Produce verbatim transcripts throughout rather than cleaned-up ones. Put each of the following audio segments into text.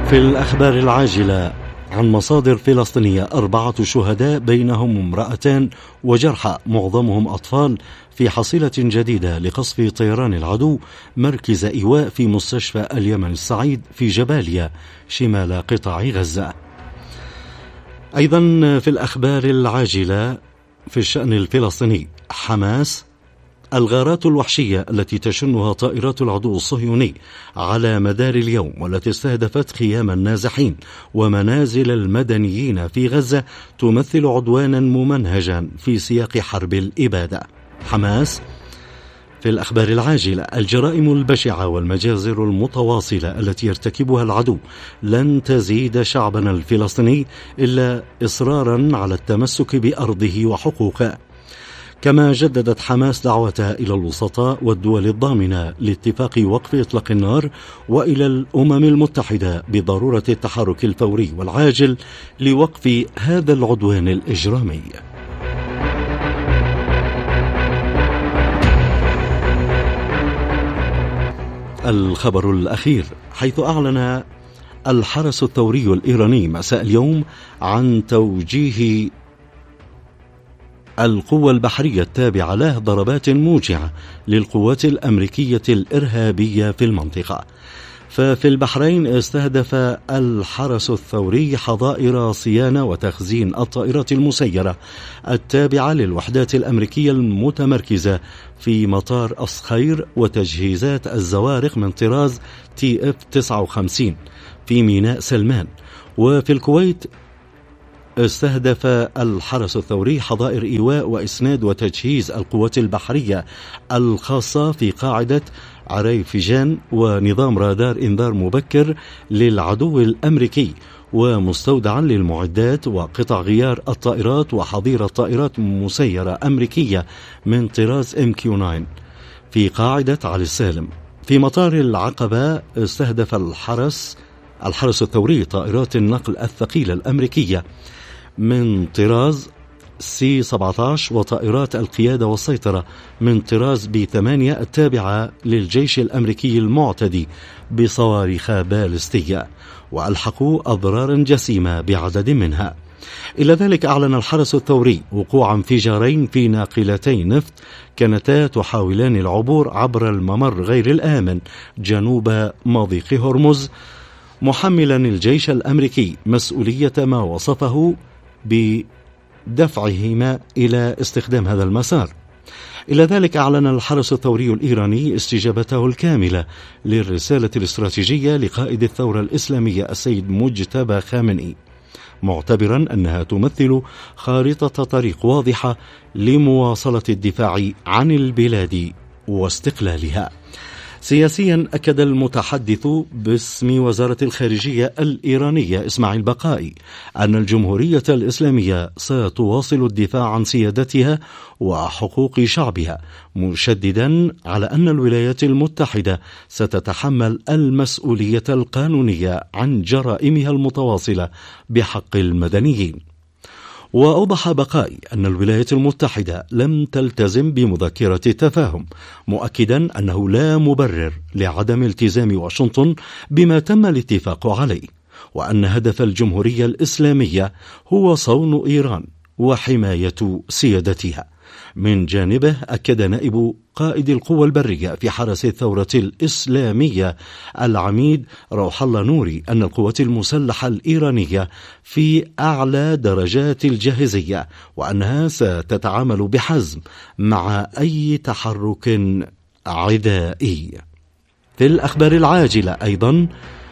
في الأخبار العاجلة عن مصادر فلسطينية أربعة شهداء بينهم امرأتان وجرحى معظمهم أطفال في حصيلة جديدة لقصف طيران العدو مركز إيواء في مستشفى اليمن السعيد في جباليا شمال قطاع غزة. أيضا في الأخبار العاجلة في الشأن الفلسطيني، حماس: الغارات الوحشية التي تشنها طائرات العدو الصهيوني على مدار اليوم والتي استهدفت خيام النازحين ومنازل المدنيين في غزة تمثل عدوانا ممنهجا في سياق حرب الإبادة. حماس. في الأخبار العاجلة، الجرائم البشعة والمجازر المتواصلة التي يرتكبها العدو لن تزيد شعبنا الفلسطيني إلا إصرارا على التمسك بأرضه وحقوقه. كما جددت حماس دعوتها إلى الوسطاء والدول الضامنة لاتفاق وقف إطلاق النار وإلى الأمم المتحدة بضرورة التحرك الفوري والعاجل لوقف هذا العدوان الإجرامي. الخبر الأخير، حيث أعلن الحرس الثوري الإيراني مساء اليوم عن توجيه القوة البحرية التابعة له ضربات موجعة للقوات الأمريكية الإرهابية في المنطقة. ففي البحرين استهدف الحرس الثوري حظائر صيانة وتخزين الطائرات المسيرة التابعة للوحدات الأمريكية المتمركزة في مطار الصخير وتجهيزات الزوارق من طراز تي اف تسعة وخمسين في ميناء سلمان. وفي الكويت استهدف الحرس الثوري حظائر إيواء وإسناد وتجهيز القوات البحرية الخاصة في قاعدة عريفجان ونظام رادار إنذار مبكر للعدو الأمريكي ومستودعا للمعدات وقطع غيار الطائرات وحظيرة طائرات مسيرة أمريكية من طراز إم كيو تسعة في قاعدة علي السالم. في مطار العقبة استهدف الحرس الحرس الثوري طائرات النقل الثقيلة الأمريكية من طراز سي سبعة عشر وطائرات القيادة والسيطرة من طراز بي ثمانية التابعة للجيش الأمريكي المعتدي بصواريخ باليستية، وألحقوا أضرارا جسيمة بعدد منها. إلى ذلك أعلن الحرس الثوري وقوع انفجارين في ناقلتي نفط كانتا تحاولان العبور عبر الممر غير الآمن جنوب مضيق هرمز، محملا الجيش الأمريكي مسؤولية ما وصفه بدفعهما إلى استخدام هذا المسار. إلى ذلك أعلن الحرس الثوري الإيراني استجابته الكاملة للرسالة الاستراتيجية لقائد الثورة الإسلامية السيد مجتبى خامنئي، معتبرا أنها تمثل خارطة طريق واضحة لمواصلة الدفاع عن البلاد واستقلالها. سياسيا، أكد المتحدث باسم وزارة الخارجية الإيرانية إسماعيل بقائي أن الجمهورية الإسلامية ستواصل الدفاع عن سيادتها وحقوق شعبها، مشددا على أن الولايات المتحدة ستتحمل المسؤولية القانونية عن جرائمها المتواصلة بحق المدنيين. وأوضح بقائي أن الولايات المتحدة لم تلتزم بمذكرة تفاهم، مؤكدا أنه لا مبرر لعدم التزام واشنطن بما تم الاتفاق عليه، وأن هدف الجمهورية الإسلامية هو صون إيران وحماية سيادتها. من جانبه، أكد نائب قائد القوى البرية في حرس الثورة الإسلامية العميد روح الله نوري أن القوات المسلحة الإيرانية في أعلى درجات الجاهزية، وأنها ستتعامل بحزم مع أي تحرك عدائي. في الأخبار العاجلة أيضا،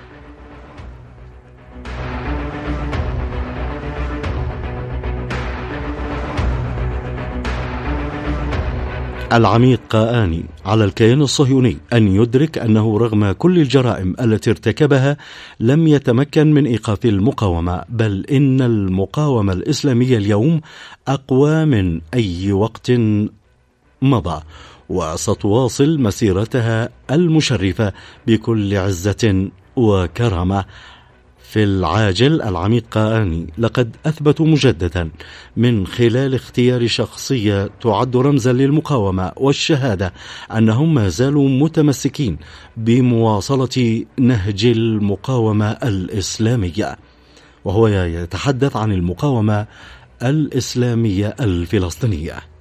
العميد قاآني: على الكيان الصهيوني أن يدرك أنه رغم كل الجرائم التي ارتكبها لم يتمكن من إيقاف المقاومة، بل إن المقاومة الإسلامية اليوم أقوى من أي وقت مضى، وستواصل مسيرتها المشرفة بكل عزة وكرامة. في العاجل العميد قاآني لقد أثبتوا مجددا من خلال اختيار شخصية تعد رمزا للمقاومة والشهادة أنهم ما زالوا متمسكين بمواصلة نهج المقاومة الإسلامية، وهو يتحدث عن المقاومة الإسلامية الفلسطينية.